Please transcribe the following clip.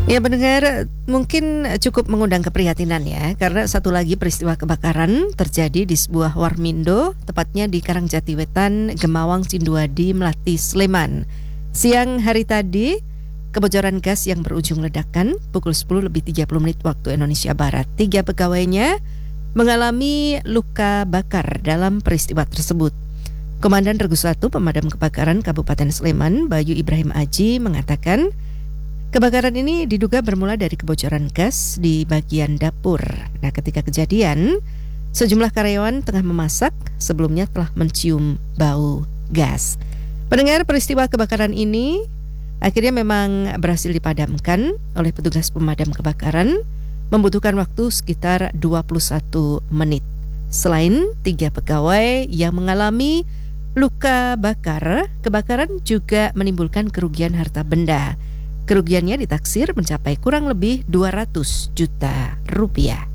Ya pendengar, mungkin cukup mengundang keprihatinan ya, karena satu lagi peristiwa kebakaran terjadi di sebuah warmindo, tepatnya di Karangjatiwetan, Gemawang, Cinduadi, Melati, Sleman. Siang hari tadi, kebocoran gas yang berujung ledakan pukul 10:30 waktu Indonesia Barat. 3 pegawainya mengalami luka bakar dalam peristiwa tersebut. Komandan Regu 1 Pemadam Kebakaran Kabupaten Sleman, Bayu Ibrahim Aji, mengatakan kebakaran ini diduga bermula dari kebocoran gas di bagian dapur. Nah, ketika kejadian, sejumlah karyawan tengah memasak sebelumnya telah mencium bau gas. Pendengar, peristiwa kebakaran ini akhirnya memang berhasil dipadamkan oleh petugas pemadam kebakaran, membutuhkan waktu sekitar 21 menit. Selain 3 pegawai yang mengalami luka bakar, kebakaran juga menimbulkan kerugian harta benda. Kerugiannya ditaksir mencapai kurang lebih 200 juta rupiah.